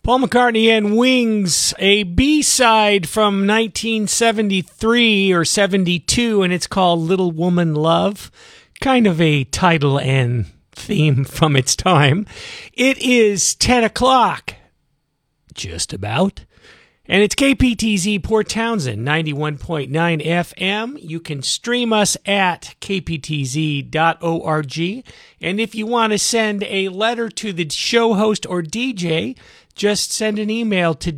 Paul McCartney and Wings, a B-side from 1973 or 72, and it's called Little Woman Love. Kind of a title and theme from its time. It is 10 o'clock, just about. And it's KPTZ Port Townsend, 91.9 FM. You can stream us at kptz.org. And if you want to send a letter to the show host or DJ, just send an email to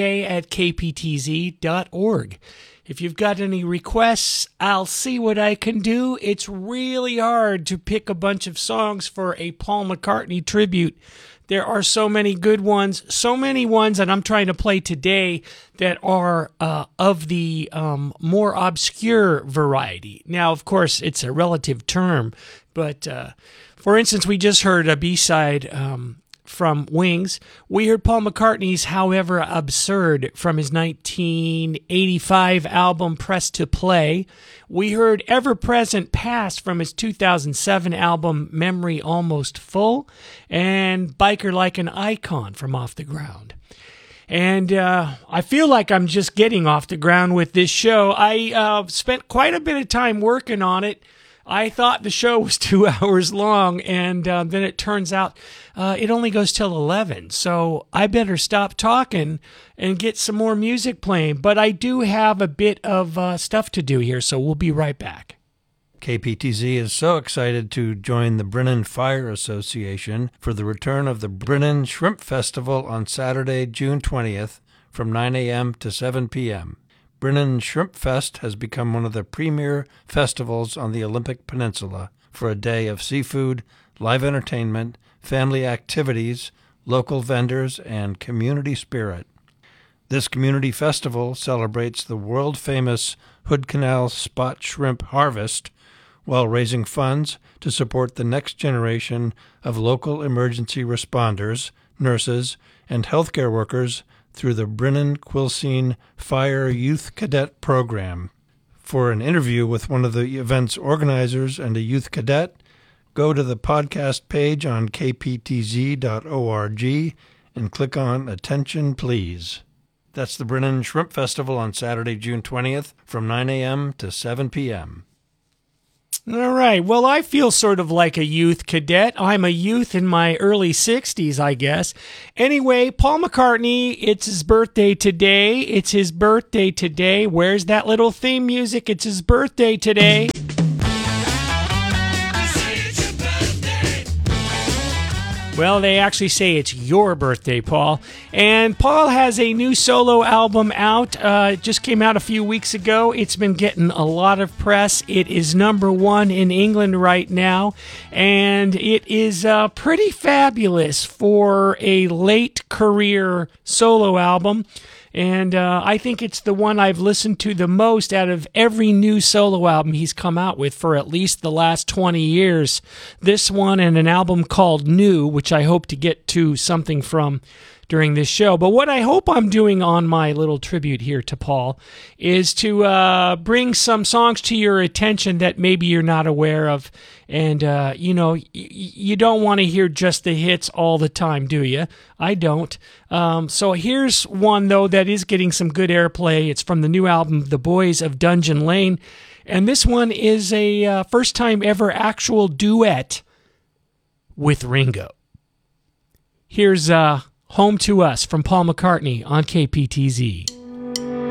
dj@kptz.org. If you've got any requests, I'll see what I can do. It's really hard to pick a bunch of songs for a Paul McCartney tribute. There are so many good ones, so many ones that I'm trying to play today that are of the more obscure variety. Now, of course, it's a relative term, but for instance, we just heard a B-side from Wings. We heard Paul McCartney's However Absurd from his 1985 album Press to Play. We heard Ever Present Past from his 2007 album Memory Almost Full, and Biker Like an Icon from Off the Ground. And I feel like I'm just getting off the ground with this show. I spent quite a bit of time working on it. I thought the show was 2 hours long, and then it turns out it only goes till 11. So I better stop talking and get some more music playing. But I do have a bit of stuff to do here, so we'll be right back. KPTZ is so excited to join the Brennan Fire Association for the return of the Brennan Shrimp Festival on Saturday, June 20th from 9 a.m. to 7 p.m. Brennan Shrimp Fest has become one of the premier festivals on the Olympic Peninsula for a day of seafood, live entertainment, family activities, local vendors, and community spirit. This community festival celebrates the world-famous Hood Canal spot shrimp harvest while raising funds to support the next generation of local emergency responders, nurses, and healthcare workers through the Brennan Quilcene Fire Youth Cadet Program. For an interview with one of the event's organizers and a youth cadet, go to the podcast page on kptz.org and click on Attention Please. That's the Brennan Shrimp Festival on Saturday, June 20th from 9 a.m. to 7 p.m. All right. Well, I feel sort of like a youth cadet. I'm a youth in my early 60s, I guess. Anyway, Paul McCartney, it's his birthday today. It's his birthday today. Where's that little theme music? It's his birthday today. Well, they actually say it's your birthday, Paul. And Paul has a new solo album out. It just came out a few weeks ago. It's been getting a lot of press. It is #1 in England right now. And it is pretty fabulous for a late career solo album. And I think it's the one I've listened to the most out of every new solo album he's come out with for at least the last 20 years. This one and an album called New, which I hope to get to something from during this show. But what I hope I'm doing on my little tribute here to Paul is to bring some songs to your attention that maybe you're not aware of. And, you don't want to hear just the hits all the time, do you? I don't. So here's one, though, that is getting some good airplay. It's from the new album, The Boys of Dungeon Lane. And this one is a first-time ever actual duet with Ringo. Here's Home to Us from Paul McCartney on KPTZ.